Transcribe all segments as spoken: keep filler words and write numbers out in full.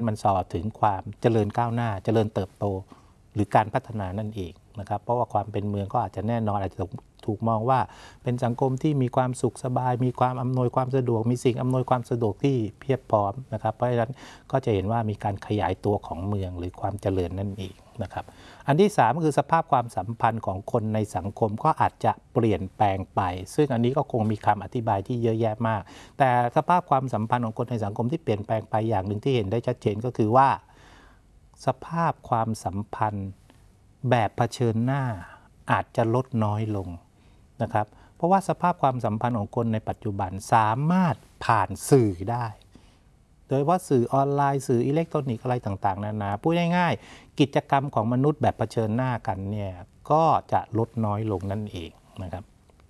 มันส่อถึงความเจริญก้าวหน้าเจริญเติบโตหรือการพัฒนานั่นเองนะครับเพราะว่าความเป็นเมืองก็อาจจะแน่นอนอาจจะถูกมองว่าเป็นสังคมที่มีความสุขสบายมีความอำนวยความสะดวกมีสิ่งอำนวยความสะดวกที่เพียบพร้อมนะครับเพราะฉะนั้นก็จะเห็นว่ามีการขยายตัวของเมืองหรือความเจริญนั่นเองนะครับอันที่สามก็คือสภาพความสัมพันธ์ของคนในสังคมก็อาจจะเปลี่ยนแปลงไปซึ่งอันนี้ก็คงมีคำอธิบายที่เยอะแยะมากแต่สภาพความสัมพันธ์ของคนในสังคมที่เปลี่ยนแปลงไปอย่างหนึ่งที่เห็นได้ชัดเจนก็คือว่าสภาพความสัมพันธ์แบบเผชิญหน้าอาจจะลดน้อยลงนะครับเพราะว่าสภาพความสัมพันธ์ของคนในปัจจุบันสามารถผ่านสื่อได้โดยว่าสื่อออนไลน์สื่ออิเล็กทรอนิกส์อะไรต่างๆนานาพูดง่ายๆกิจกรรมของมนุษย์แบบเผชิญหน้ากันเนี่ยก็จะลดน้อยลงนั่นเองนะครับ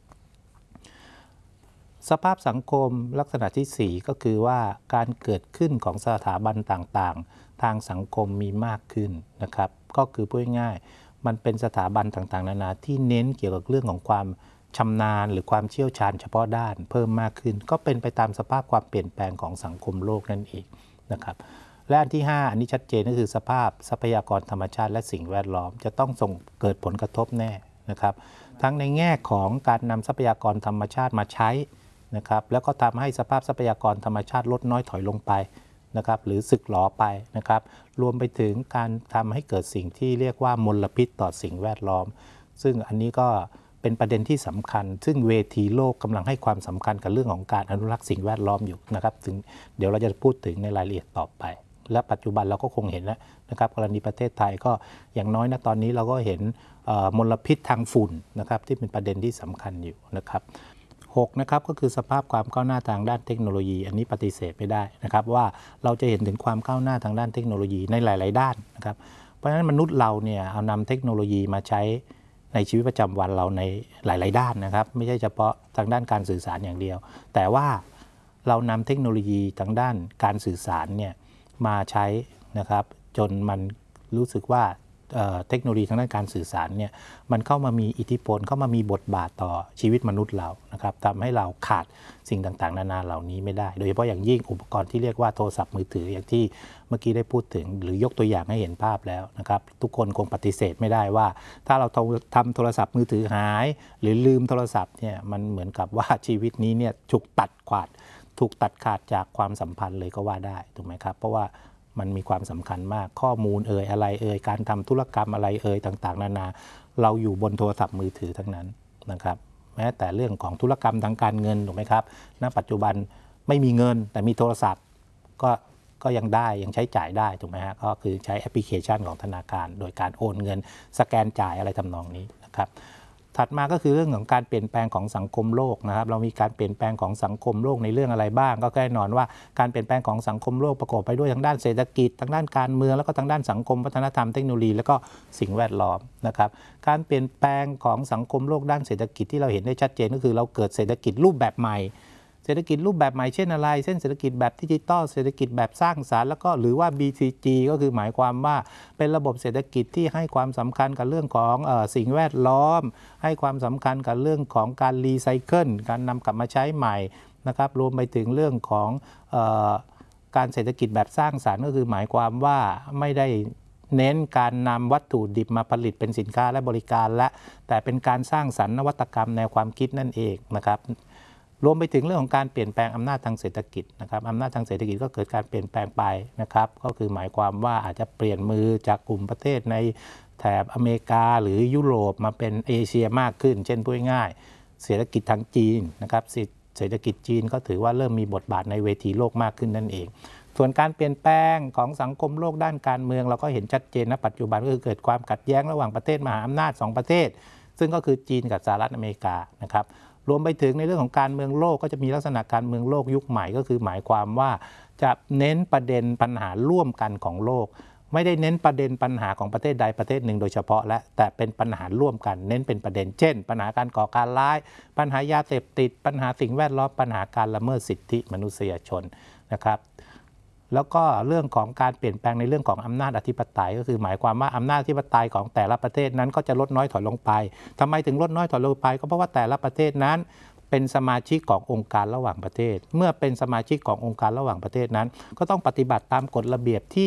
สภาพสังคมลักษณะที่สี่ก็คือว่าการเกิดขึ้นของสถาบันต่างๆทางสังคมมีมากขึ้นนะครับก็คือพูดง่ายๆมันเป็นสถาบันต่างๆนานาที่เน้นเกี่ยวกับเรื่องของความชำนาญหรือความเชี่ยวชาญเฉพาะด้านเพิ่มมากขึ้นก็เป็นไปตามสภาพความเปลี่ยนแปลงของสังคมโลกนั่นเองนะครับและอันที่ห้าอันนี้ชัดเจนก็คือสภาพทรัพยากรธรรมชาติและสิ่งแวดล้อมจะต้องส่งเกิดผลกระทบแน่นะครับทั้งในแง่ของการนำทรัพยากรธรรมชาติมาใช้นะครับแล้วก็ทำให้สภาพทรัพยากรธรรมชาติลดน้อยถอยลงไปนะครับหรือสึกหรอไปนะครับรวมไปถึงการทำให้เกิดสิ่งที่เรียกว่ามลพิษต่อสิ่งแวดล้อมซึ่งอันนี้ก็เป็นประเด็นที่สำคัญซึ่งเวทีโลกกำลังให้ความสำคัญกับเรื่องของการอนุรักษ์สิ่งแวดล้อมอยู่นะครับถึงเดี๋ยวเราจะพูดถึงในรายละเอียดต่อไปและปัจจุบันเราก็คงเห็นแล้วนะครับกรณีประเทศไทยก็อย่างน้อยนะตอนนี้เราก็เห็นมลพิษทางฝุ่นนะครับที่เป็นประเด็นที่สำคัญอยู่นะครับหกนะครับก็คือสภาพความก้าวหน้าทางด้านเทคโนโลยีอันนี้ปฏิเสธไม่ได้นะครับว่าเราจะเห็นถึงความก้าวหน้าทางด้านเทคโนโลยีในหลายๆด้านนะครับเพราะฉะนั้นมนุษย์เราเนี่ยเอานำเทคโนโลยีมาใช้ในชีวิตประจำวันเราในหลายๆด้านนะครับไม่ใช่เฉพาะทางด้านการสื่อสารอย่างเดียวแต่ว่าเรานำเทคโนโลยีทางด้านการสื่อสารเนี่ยมาใช้นะครับจนมันรู้สึกว่าเทคโนโลยีทางด้านการสื่อสารเนี่ยมันเข้ามามีอิทธิพลเข้ามามีบทบาทต่อชีวิตมนุษย์เรานะครับทำให้เราขาดสิ่งต่างๆนานาเหล่านี้ไม่ได้โดยเฉพาะอย่างยิ่งอุปกรณ์ที่เรียกว่าโทรศัพท์มือถืออย่างที่เมื่อกี้ได้พูดถึงหรือยกตัวอย่างให้เห็นภาพแล้วนะครับทุกคนคงปฏิเสธไม่ได้ว่าถ้าเราทำโทรศัพท์มือถือหายหรือลืมโทรศัพท์เนี่ยมันเหมือนกับว่าชีวิตนี้เนี่ยถูกตัดขาดถูกตัดขาดจากความสัมพันธ์เลยก็ว่าได้ถูกไหมครับเพราะว่ามันมีความสำคัญมากข้อมูลเอ่ยอะไรเอ่ยการทำธุรกรรมอะไรเอ่ยต่างๆนานาเราอยู่บนโทรศัพท์มือถือทั้งนั้นนะครับแม้แต่เรื่องของธุรกรรมทางการเงินถูกไหมครับณปัจจุบันไม่มีเงินแต่มีโทรศัพท์ก็ก็ยังได้ยังใช้จ่ายได้ถูกไหมฮะก็คือใช้แอปพลิเคชันของธนาคารโดยการโอนเงินสแกนจ่ายอะไรทำนองนี้นะครับถัดมาก็คือเรื่องของการเปลี่ยนแปลงของสังคมโลกนะครับเรามีการเปลี่ยนแปลงของสังคมโลกในเรื่องอะไรบ้างก็แน่นอนว่าการเปลี่ยนแปลงของสังคมโลกประกอบไปด้วยทางด้านเศรษฐกิจทางด้านการเมืองแล้วก็ทางด้านสังคมวัฒนธรรมเทคโนโลยีแล้วก็สิ่งแวดล้อมนะครับการเปลี่ยนแปลงของสังคมโลกด้านเศรษฐกิจที่เราเห็นได้ชัดเจนก็คือเราเกิดเศรษฐกิจรูปแบบใหม่เศรษฐกิจรูปแบบใหม่เช่นอะไรเช่นเศรษฐกิจแบบดิจิตอลเศรษฐกิจแบบสร้างสรรค์แล้วก็หรือว่า บี ซี จี ก็คือหมายความว่าเป็นระบบเศรษฐกิจที่ให้ความสำคัญกับเรื่องของเอ่อสิ่งแวดล้อมให้ความสำคัญกับเรื่องของการรีไซเคิลการนำกลับมาใช้ใหม่นะครับรวมไปถึงเรื่องของเอ่อการเศรษฐกิจแบบสร้างสรรค์ก็คือหมายความว่าไม่ได้เน้นการนำวัตถุดิบมาผลิตเป็นสินค้าและบริการและแต่เป็นการสร้างสรรค์นวัตกรรมแนวความคิดนั่นเองนะครับรวมไปถึงเรื่องของการเปลี่ยนแปลงอำนาจทางเศรษฐกิจนะครับอำนาจทางเศรษฐกิจก็เกิดการเปลี่ยนแปลงไปนะครับก็คือหมายความว่าอาจจะเปลี่ยนมือจากกลุ่มประเทศในแถบอเมริกาหรือยุโรปมาเป็นเอเชียมากขึ้นเช่นพูดง่ายเศรษฐกิจทางจีนนะครับเศรษฐกิจจีนก็ถือว่าเริ่มมีบทบาทในเวทีโลกมากขึ้นนั่นเองส่วนการเปลี่ยนแปลงของสังคมโลกด้านการเมืองเราก็เห็นชัดเจนณปัจจุบันก็คือเกิดความขัดแย้งระหว่างประเทศมหาอำนาจสองประเทศซึ่งก็คือจีนกับสหรัฐอเมริกานะครับรวมไปถึงในเรื่องของการเมืองโลกก็จะมีลักษณะการเมืองโลกยุคใหม่ก็คือหมายความว่าจะเน้นประเด็นปัญหาร่วมกันของโลกไม่ได้เน้นประเด็นปัญหาของประเทศใดประเทศหนึ่งโดยเฉพาะและแต่เป็นปัญหาร่วมกันเน้นเป็นประเด็นเช่นปัญหาการก่อการร้ายปัญหายาเสพติดปัญหาสิ่งแวดล้อมปัญหาการละเมิดสิทธิมนุษยชนนะครับแล้วก็เรื่องของการเปลี่ยนแปลงในเรื่องของอำนาจอธิปไตยก็คือหมายความว่าอำนาจอธิปไตยของแต่ละประเทศนั้นก็จะลดน้อยถอยลงไปทำไมถึงลดน้อยถอยลงไปก็เพราะว่าแต่ละประเทศนั้นเป็นสมาชิกขององค์การระหว่างประเทศเมื่อเป็นสมาชิกขององค์การระหว่างประเทศนั้นก็ต้องปฏิบัติตามกฎระเบียบที่